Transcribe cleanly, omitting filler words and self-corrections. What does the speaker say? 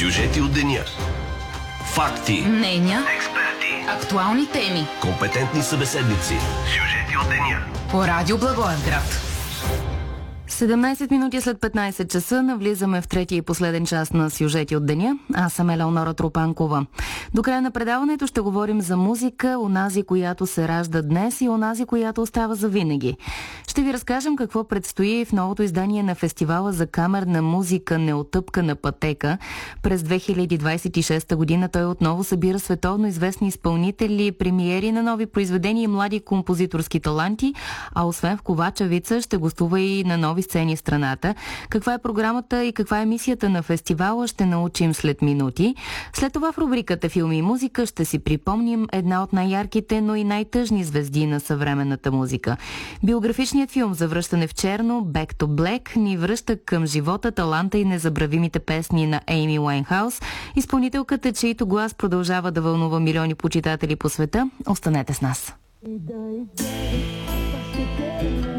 Сюжети от деня. Факти. Мнения. Експерти. Актуални теми. Компетентни събеседници. Сюжети от деня. По Радио Благоевград. 17 минути след 15 часа навлизаме в третия и последен час на сюжети от деня. Аз съм Елеонора Тропанкова. До края на предаването ще говорим за музика, онази, която се ражда днес и онази, която остава за винаги. Ще ви разкажем какво предстои в новото издание на фестивала за камерна музика "Неотъпкана пътека". През 2026 година той отново събира световно известни изпълнители, премиери на нови произведения и млади композиторски таланти, а освен в Ковачевица ще гостува и на нови сцени в страната. Каква е програмата и каква е мисията на фестивала, ще научим след минути. След това в рубриката "Филми и музика" ще си припомним една от най-ярките, но и най-тъжни звезди на съвременната музика. Биографичният филм "За връщане в черно" Back to Black ни връща към живота, таланта и незабравимите песни на Ейми Уайнхаус, изпълнителката, чийто глас продължава да вълнува милиони почитатели по света. Останете с нас.